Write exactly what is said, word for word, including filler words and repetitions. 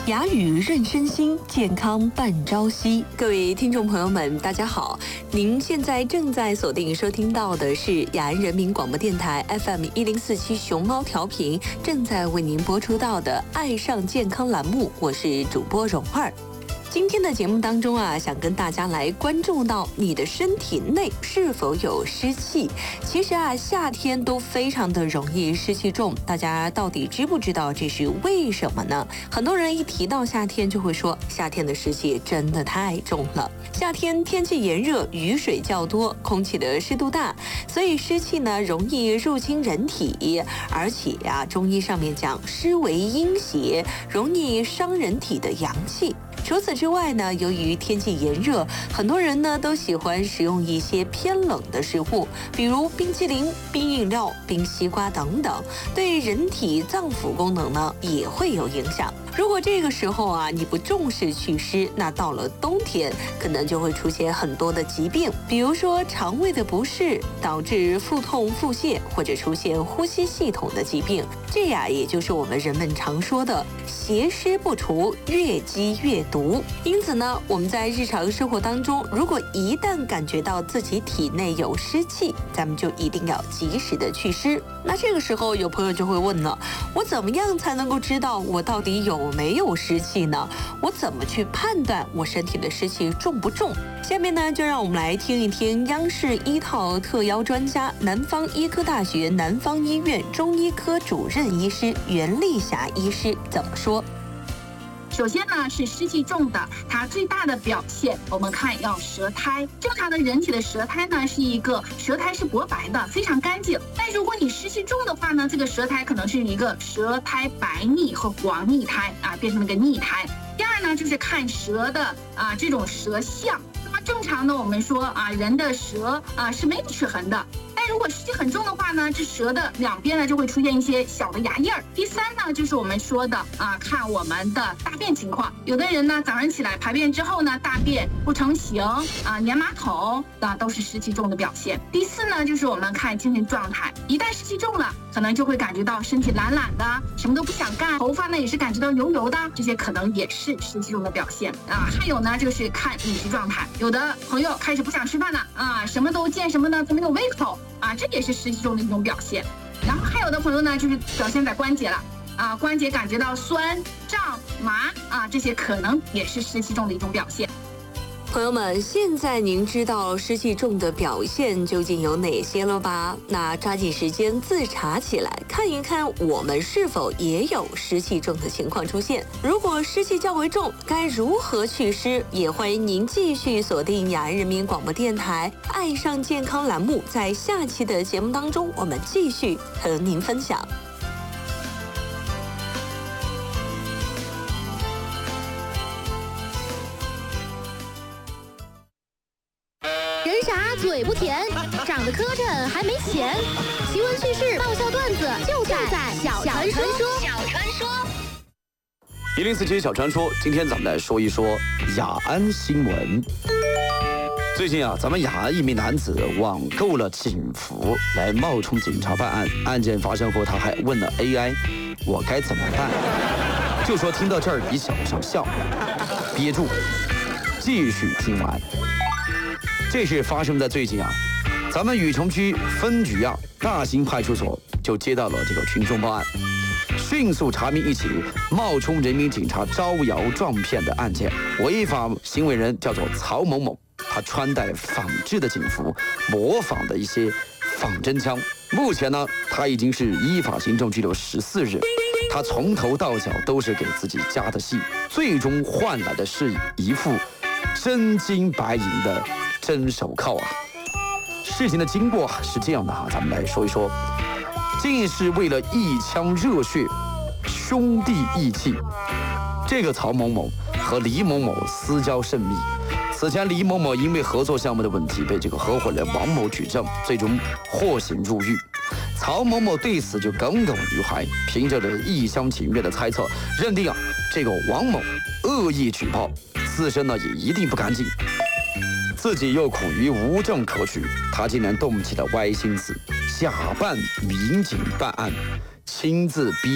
雅语润身心，健康伴朝夕。各位听众朋友们，大家好！您现在正在锁定收听到的是雅安人民广播电台 F M 一零四七熊猫调频，正在为您播出到的《爱上健康》栏目，我是主播蓉儿。今天的节目当中啊，想跟大家来关注到你的身体内是否有湿气。其实啊，夏天都非常的容易湿气重，大家到底知不知道这是为什么呢？很多人一提到夏天就会说，夏天的湿气真的太重了。夏天天气炎热，雨水较多，空气的湿度大，所以湿气呢容易入侵人体，而且啊，中医上面讲湿为阴邪，容易伤人体的阳气。除此之外呢，由于天气炎热，很多人呢都喜欢食用一些偏冷的食物，比如冰淇淋、冰饮料、冰西瓜等等，对人体脏腑功能呢也会有影响。如果这个时候啊你不重视祛湿，那到了冬天可能就会出现很多的疾病，比如说肠胃的不适，导致腹痛、腹泻，或者出现呼吸系统的疾病。这呀，也就是我们人们常说的邪湿不除，越积越毒。因此呢，我们在日常生活当中，如果一旦感觉到自己体内有湿气，咱们就一定要及时的祛湿。那这个时候有朋友就会问了，我怎么样才能够知道我到底有没有湿气呢？我怎么去判断我身体的湿气重不重？下面呢，就让我们来听一听央视一套特邀专家、南方医科大学南方医院中医科主任医师袁丽霞医师怎么说。 首先呢，是湿气重的，它最大的表现，我们看要舌苔。正常的人体的舌苔呢，是一个舌苔是薄白的，非常干净。但如果你湿气重的话呢，这个舌苔可能是一个舌苔白腻和黄腻苔啊，变成了个腻苔。第二呢，就是看舌的啊这种舌象。那么正常的我们说啊，人的舌啊是没有齿痕的。但如果湿气很重的话呢，这舌的两边呢就会出现一些小的牙印儿。第三呢，就是我们说的啊，看我们的大便情况。有的人呢早上起来排便之后呢，大便不成形啊，粘马桶啊，都是湿气重的表现。第四呢，就是我们看精神状态，一旦湿气重了，可能就会感觉到身体懒懒的，什么都不想干，头发呢也是感觉到油油的，这些可能也是湿气重的表现啊。还有呢，就是看饮食状态，有的朋友开始不想吃饭了啊，什么都见什么呢，都没有胃口。啊，这也是湿气重的一种表现。然后还有的朋友呢，就是表现在关节了啊，关节感觉到酸、胀、麻啊，这些可能也是湿气重的一种表现。 朋友们，现在您知道湿气重的表现究竟有哪些了吧？那抓紧时间自查起来，看一看我们是否也有湿气重的情况出现。如果湿气较为重，该如何祛湿？也欢迎您继续锁定雅安人民广播电台《爱上健康》栏目，在下期的节目当中，我们继续和您分享。 人傻嘴不甜，长得磕碜还没钱。奇闻趣事、爆笑段子就在小传说。小传说。 一零四七小传说，今天咱们来说一说雅安新闻。最近啊，咱们雅安一名男子网购了警服来冒充警察办案。案件发生后，他还问了 A I：“ 我该怎么办？”就说听到这儿你想不想笑？憋住，继续听完。这事发生在最近啊，咱们禹城区分局啊大兴派出所就接到了这个群众报案，迅速查明一起冒充人民警察招摇撞骗的案件。违法行为人叫做曹某某，他穿戴仿制的警服，模仿的一些仿真枪。目前呢，他已经是依法行政拘留十四日。他从头到脚都是给自己加的戏，最终换来的是一副真金白银的真手铐啊！事情的经过是这样的哈，咱们来说一说。竟是为了一腔热血，兄弟义气。这个曹某某和李某某私交甚密。此前，李某某因为合作项目的问题被这个合伙人王某举证，最终获刑入狱。曹某某对此就耿耿于怀，凭着这一厢情愿的猜测，认定啊这个王某恶意举报，自身呢也一定不干净。自己又苦于无证可取，他竟然动起了歪心思，假扮民警办案，亲自逼